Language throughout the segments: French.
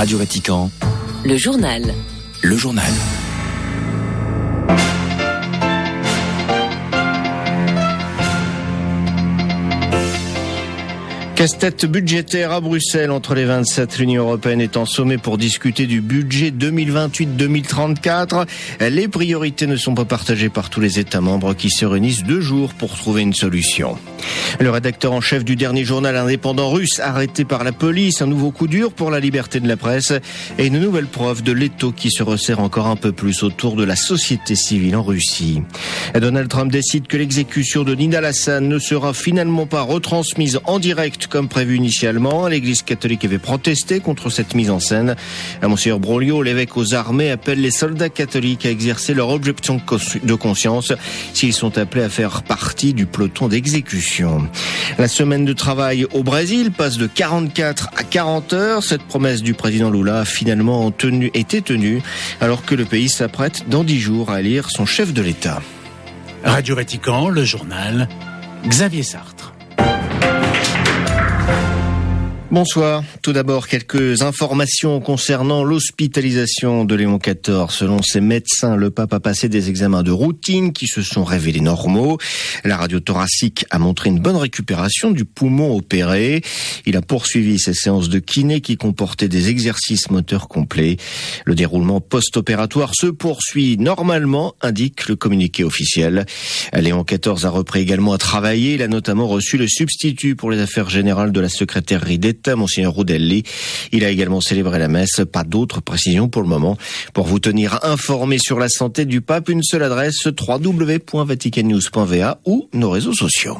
Radio Vatican, le journal. Le journal. Casse-tête budgétaire à Bruxelles entre les 27. L'Union européenne est en sommet pour discuter du budget 2028-2034. Les priorités ne sont pas partagées par tous les États membres qui se réunissent 2 jours pour trouver une solution. Le rédacteur en chef du dernier journal indépendant russe arrêté par la police, un nouveau coup dur pour la liberté de la presse et une nouvelle preuve de l'étau qui se resserre encore un peu plus autour de la société civile en Russie. Donald Trump décide que l'exécution de Nida Hassan ne sera finalement pas retransmise en direct comme prévu initialement. L'Église catholique avait protesté contre cette mise en scène. Monseigneur Broglio, l'évêque aux armées, appelle les soldats catholiques à exercer leur objection de conscience s'ils sont appelés à faire partie du peloton d'exécution. La semaine de travail au Brésil passe de 44 à 40 heures. Cette promesse du président Lula a finalement été tenue alors que le pays s'apprête dans 10 jours à élire son chef de l'État. Radio Vatican, le journal, Xavier Sartre. Bonsoir. Tout d'abord, quelques informations concernant l'hospitalisation de Léon XIV. Selon ses médecins, le pape a passé des examens de routine qui se sont révélés normaux. La radio thoracique a montré une bonne récupération du poumon opéré. Il a poursuivi ses séances de kiné qui comportaient des exercices moteurs complets. Le déroulement post-opératoire se poursuit normalement, indique le communiqué officiel. Léon XIV a repris également à travailler. Il a notamment reçu le substitut pour les affaires générales de la secrétairerie d'État, Monseigneur Rudelli. Il a également célébré la messe. Pas d'autres précisions pour le moment. Pour vous tenir informé sur la santé du pape, une seule adresse, www.vaticannews.va ou nos réseaux sociaux.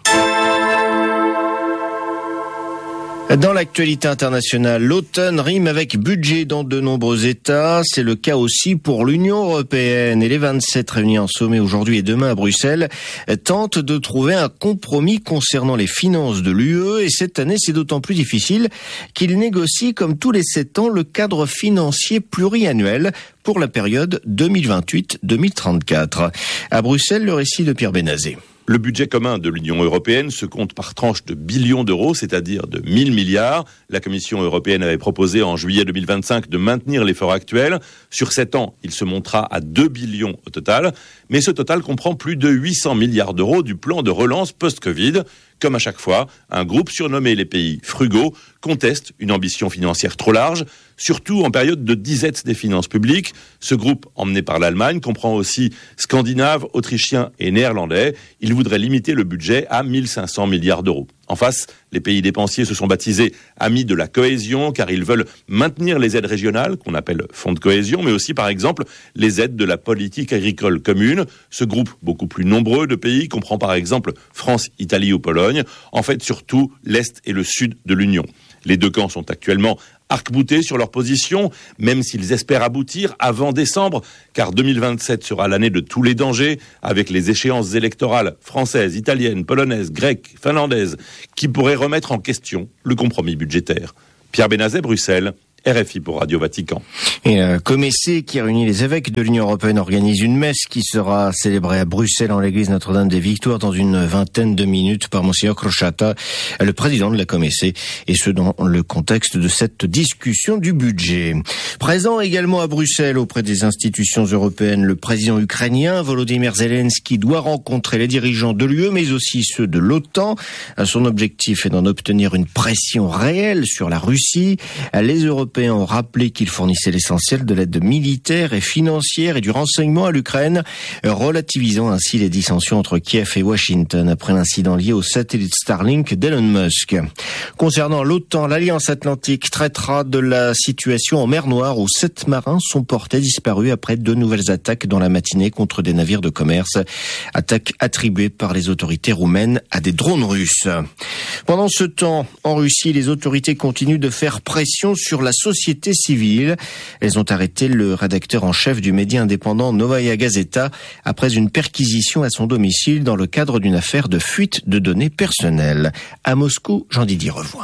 Dans l'actualité internationale, l'automne rime avec budget dans de nombreux États. C'est le cas aussi pour l'Union européenne. Et les 27 réunis en sommet aujourd'hui et demain à Bruxelles tentent de trouver un compromis concernant les finances de l'UE. Et cette année, c'est d'autant plus difficile qu'ils négocient, comme tous les 7 ans, le cadre financier pluriannuel pour la période 2028-2034. À Bruxelles, le récit de Pierre Benazé. Le budget commun de l'Union européenne se compte par tranches de billions d'euros, c'est-à-dire de 1000 milliards. La Commission européenne avait proposé en juillet 2025 de maintenir l'effort actuel. Sur 7 ans, il se montera à 2 billions au total. Mais ce total comprend plus de 800 milliards d'euros du plan de relance post-Covid. Comme à chaque fois, un groupe surnommé les pays frugaux conteste une ambition financière trop large, surtout en période de disette des finances publiques. Ce groupe, emmené par l'Allemagne, comprend aussi scandinaves, autrichiens et néerlandais. Il voudrait limiter le budget à 1500 milliards d'euros. En face, les pays dépensiers se sont baptisés amis de la cohésion car ils veulent maintenir les aides régionales, qu'on appelle fonds de cohésion, mais aussi par exemple les aides de la politique agricole commune. Ce groupe, beaucoup plus nombreux de pays, comprend par exemple France, Italie ou Pologne, en fait surtout l'Est et le Sud de l'Union. Les 2 camps sont actuellement arc-boutés sur leur position, même s'ils espèrent aboutir avant décembre, car 2027 sera l'année de tous les dangers, avec les échéances électorales françaises, italiennes, polonaises, grecques, finlandaises, qui pourraient remettre en question le compromis budgétaire. Pierre Benazet, Bruxelles, RFI pour Radio Vatican. Et Comessé, qui réunit les évêques de l'Union européenne, organise une messe qui sera célébrée à Bruxelles en l'église Notre-Dame des Victoires dans une vingtaine de minutes par Monseigneur Crociata, le président de la Comessé, et ce dans le contexte de cette discussion du budget. Présent également à Bruxelles auprès des institutions européennes, le président ukrainien Volodymyr Zelensky doit rencontrer les dirigeants de l'UE mais aussi ceux de l'OTAN. Son objectif est d'en obtenir une pression réelle sur la Russie. Les Européens ont rappelé qu'ils fournissaient l'essentiel de l'aide militaire et financière et du renseignement à l'Ukraine, relativisant ainsi les dissensions entre Kiev et Washington après l'incident lié au satellite Starlink d'Elon Musk. Concernant l'OTAN, l'Alliance Atlantique traitera de la situation en mer Noire où 7 marins sont portés disparus après 2 nouvelles attaques dans la matinée contre des navires de commerce. Attaques attribuées par les autorités roumaines à des drones russes. Pendant ce temps, en Russie, les autorités continuent de faire pression sur la société civile. Elles ont arrêté le rédacteur en chef du média indépendant Novaya Gazeta après une perquisition à son domicile dans le cadre d'une affaire de fuite de données personnelles. À Moscou, Jean-Didier Revoix.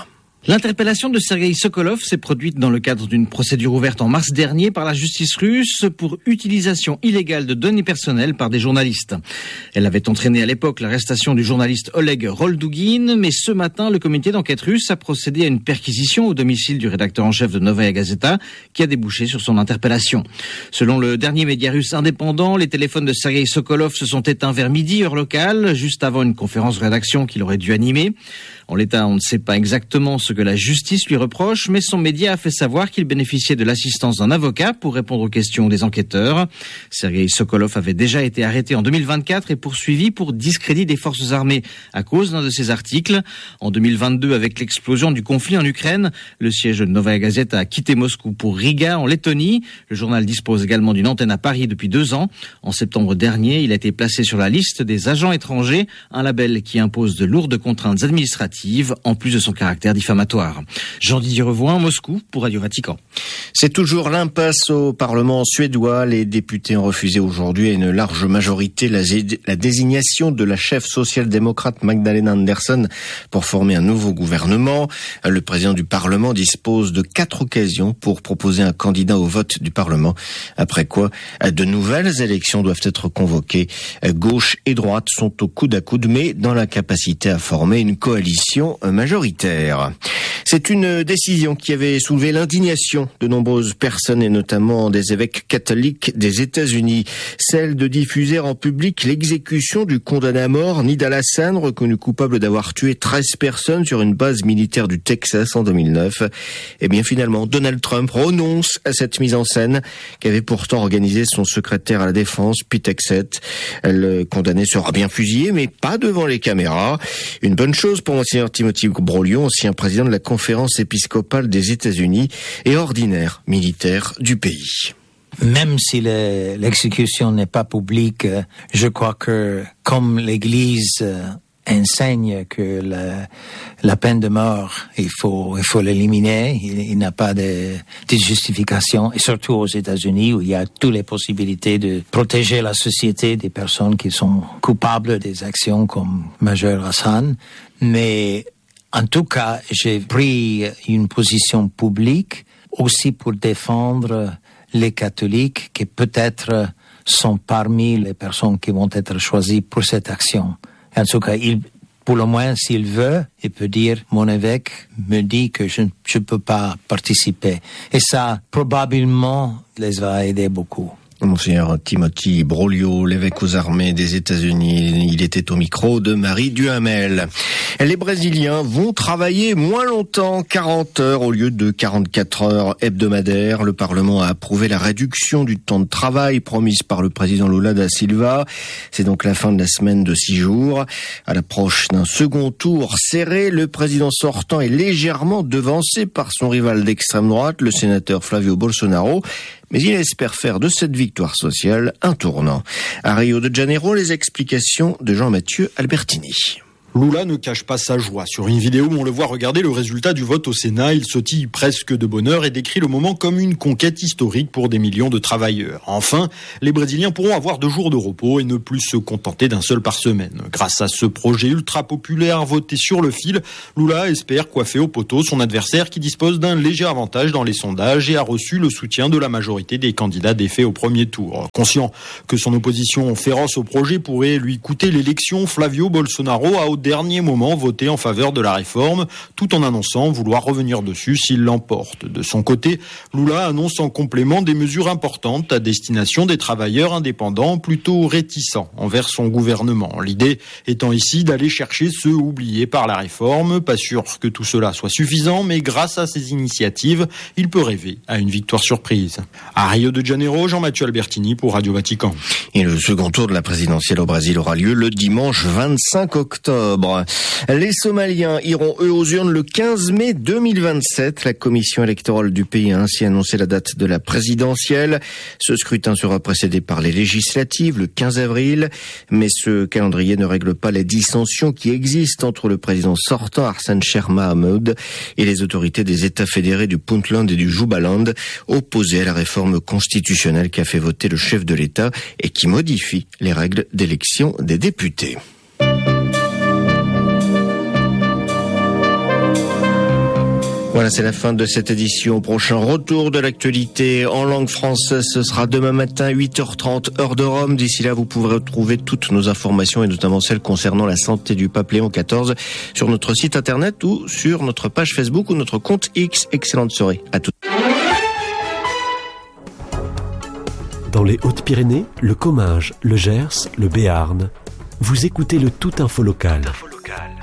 L'interpellation de Sergueï Sokolov s'est produite dans le cadre d'une procédure ouverte en mars dernier par la justice russe pour utilisation illégale de données personnelles par des journalistes. Elle avait entraîné à l'époque l'arrestation du journaliste Oleg Roldugin, mais ce matin, le comité d'enquête russe a procédé à une perquisition au domicile du rédacteur en chef de Novaya Gazeta qui a débouché sur son interpellation. Selon le dernier média russe indépendant, les téléphones de Sergueï Sokolov se sont éteints vers midi, heure locale, juste avant une conférence de rédaction qu'il aurait dû animer. En l'état, on ne sait pas exactement ce que la justice lui reproche, mais son média a fait savoir qu'il bénéficiait de l'assistance d'un avocat pour répondre aux questions des enquêteurs. Sergueï Sokolov avait déjà été arrêté en 2024 et poursuivi pour discrédit des forces armées à cause d'un de ses articles. En 2022, avec l'explosion du conflit en Ukraine, le siège de Novaya Gazeta a quitté Moscou pour Riga, en Lettonie. Le journal dispose également d'une antenne à Paris depuis 2 ans. En septembre dernier, il a été placé sur la liste des agents étrangers, un label qui impose de lourdes contraintes administratives, en plus de son caractère diffamatoire. Jean-Didier Revoin, Moscou, pour Radio Vatican. C'est toujours l'impasse au Parlement suédois. Les députés ont refusé aujourd'hui à une large majorité la désignation de la chef social-démocrate Magdalena Andersson pour former un nouveau gouvernement. Le président du Parlement dispose de 4 occasions pour proposer un candidat au vote du Parlement. Après quoi, de nouvelles élections doivent être convoquées. Gauche et droite sont au coude à coude, mais dans l'incapacité à former une coalition majoritaire. C'est une décision qui avait soulevé l'indignation de nombreuses personnes et notamment des évêques catholiques des États-Unis. Celle de diffuser en public l'exécution du condamné à mort Nidal Hasan, reconnu coupable d'avoir tué 13 personnes sur une base militaire du Texas en 2009. Eh bien finalement, Donald Trump renonce à cette mise en scène qu'avait pourtant organisé son secrétaire à la défense, Pete Hegseth. Le condamné sera bien fusillé, mais pas devant les caméras. Une bonne chose pour Monseigneur Timothy Broglio, ancien président de la conférence épiscopale des États-Unis et ordinaire militaire du pays. Même si l'exécution n'est pas publique, je crois que comme l'Église enseigne que la peine de mort, il faut l'éliminer, il n'a pas de justification, et surtout aux États-Unis où il y a toutes les possibilités de protéger la société des personnes qui sont coupables des actions comme Major Hassan. Mais en tout cas, j'ai pris une position publique aussi pour défendre les catholiques qui peut-être sont parmi les personnes qui vont être choisies pour cette action. En tout cas, pour le moins, s'il veut, il peut dire « Mon évêque me dit que je ne peux pas participer ». Et ça, probablement, les va aider beaucoup. Monseigneur Timothy Broglio, l'évêque aux armées des États-Unis, il était au micro de Marie Duhamel. Les Brésiliens vont travailler moins longtemps, 40 heures au lieu de 44 heures hebdomadaires. Le Parlement a approuvé la réduction du temps de travail promise par le président Lula da Silva. C'est donc la fin de la semaine de 6 jours. À l'approche d'un second tour serré, le président sortant est légèrement devancé par son rival d'extrême droite, le sénateur Flavio Bolsonaro. Mais il espère faire de cette victoire sociale un tournant. À Rio de Janeiro, les explications de Jean-Mathieu Albertini. Lula ne cache pas sa joie. Sur une vidéo où on le voit regarder le résultat du vote au Sénat, il sautille presque de bonheur et décrit le moment comme une conquête historique pour des millions de travailleurs. Enfin, les Brésiliens pourront avoir 2 jours de repos et ne plus se contenter d'un seul par semaine. Grâce à ce projet ultra populaire voté sur le fil, Lula espère coiffer au poteau son adversaire qui dispose d'un léger avantage dans les sondages et a reçu le soutien de la majorité des candidats défaits au premier tour. Conscient que son opposition féroce au projet pourrait lui coûter l'élection, Flavio Bolsonaro a au dernier moment voté en faveur de la réforme, tout en annonçant vouloir revenir dessus s'il l'emporte. De son côté, Lula annonce en complément des mesures importantes à destination des travailleurs indépendants plutôt réticents envers son gouvernement. L'idée étant ici d'aller chercher ceux oubliés par la réforme. Pas sûr que tout cela soit suffisant, mais grâce à ces initiatives, il peut rêver à une victoire surprise. À Rio de Janeiro, Jean-Mathieu Albertini pour Radio Vatican. Et le second tour de la présidentielle au Brésil aura lieu le dimanche 25 octobre. Les Somaliens iront eux aux urnes le 15 mai 2027. La commission électorale du pays a ainsi annoncé la date de la présidentielle. Ce scrutin sera précédé par les législatives le 15 avril. Mais ce calendrier ne règle pas les dissensions qui existent entre le président sortant Hassan Sheikh Mohamud et les autorités des États fédérés du Puntland et du Jubaland, opposés à la réforme constitutionnelle qu'a fait voter le chef de l'État et qui modifie les règles d'élection des députés. Voilà, c'est la fin de cette édition. Prochain retour de l'actualité en langue française, ce sera demain matin, 8h30, heure de Rome. D'ici là, vous pourrez retrouver toutes nos informations et notamment celles concernant la santé du pape Léon XIV sur notre site internet ou sur notre page Facebook ou notre compte X. Excellente soirée à tous. Dans les Hautes-Pyrénées, le Comminges, le Gers, le Béarn, vous écoutez le Tout Info Local.